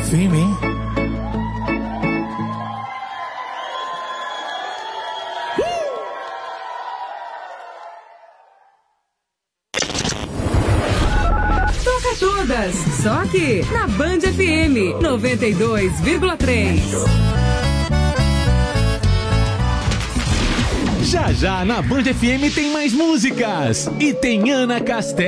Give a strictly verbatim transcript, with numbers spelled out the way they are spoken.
firme, hein? Toca todas, só aqui na Band F M noventa e dois vírgula três. Já já na Band F M tem mais músicas e tem Ana Castelo.